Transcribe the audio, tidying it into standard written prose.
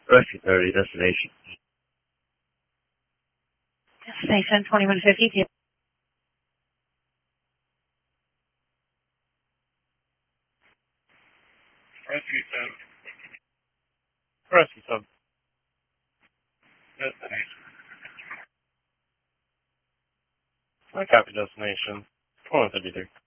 Rescue 30, destination. Destination 2150. Rescue 7. Rescue 7. Destination. I copy destination. 2153.